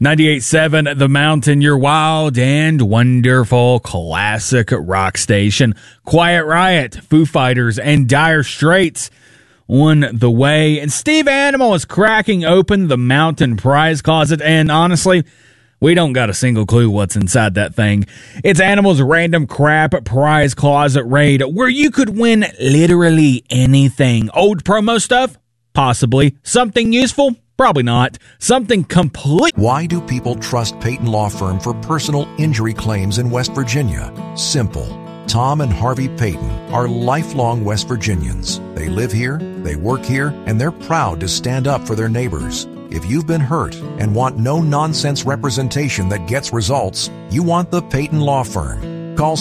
98.7 The Mountain, your wild and wonderful classic rock station. Quiet Riot, Foo Fighters, and Dire Straits on the way. And Steve Animal is cracking open the Mountain prize closet, and honestly, we don't got a single clue what's inside that thing. It's Animal's random crap prize closet raid, where you could win literally anything. Old promo stuff? Possibly. Something useful? Probably not. Something complete. Why do people trust Peyton Law Firm for personal injury claims in West Virginia? Simple. Tom and Harvey Peyton are lifelong West Virginians. They live here, they work here, and they're proud to stand up for their neighbors. If you've been hurt and want no-nonsense representation that gets results, you want the Peyton Law Firm. Call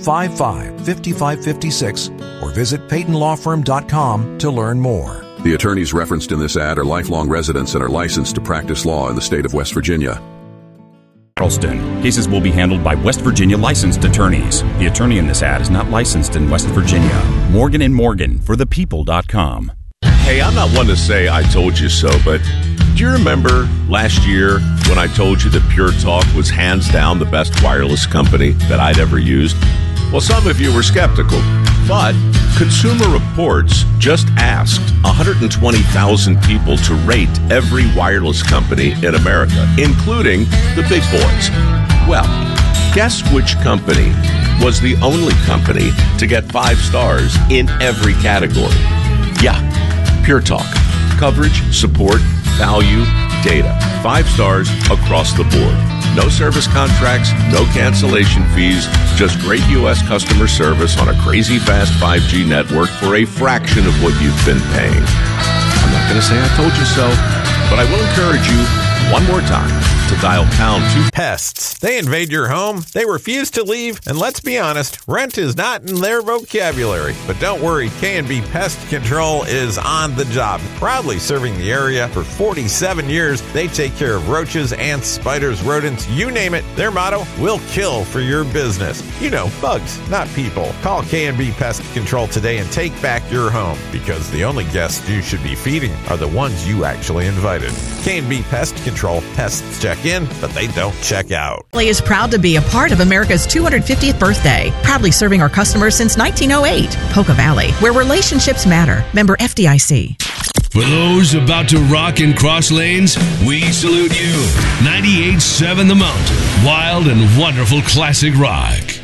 755-5556 or visit PeytonLawFirm.com to learn more. The attorneys referenced in this ad are lifelong residents and are licensed to practice law in the state of West Virginia. Charleston. Cases will be handled by West Virginia licensed attorneys. The attorney in this ad is not licensed in West Virginia. Morgan & Morgan for thepeople.com. Hey, I'm not one to say I told you so, but do you remember last year when I told you that Pure Talk was hands down the best wireless company that I'd ever used? Well, some of you were skeptical, but Consumer Reports just asked 120,000 people to rate every wireless company in America, including the big boys. Well, guess which company was the only company to get 5 stars in every category? Yeah, Pure Talk. Coverage, support, value, data. 5 stars across the board. No service contracts, no cancellation fees, just great U.S. customer service on a crazy fast 5G network for a fraction of what you've been paying. I'm not going to say I told you so, but I will encourage you one more time to dial pound 2. Pests. They invade your home, they refuse to leave, and let's be honest, rent is not in their vocabulary. But don't worry, K&B Pest Control is on the job. Proudly serving the area for 47 years, they take care of roaches, ants, spiders, rodents, you name it. Their motto, we'll kill for your business. You know, bugs, not people. Call K&B Pest Control today and take back your home, because the only guests you should be feeding are the ones you actually invited. K&B Pest Control. Pests check in, but they don't check out. Is proud to be a part of America's 250th birthday. Proudly serving our customers since 1908. Polka Valley, where relationships matter. Member FDIC. For those about to rock and cross lanes, we salute you. 98.7 The Mountain. Wild and wonderful classic rock.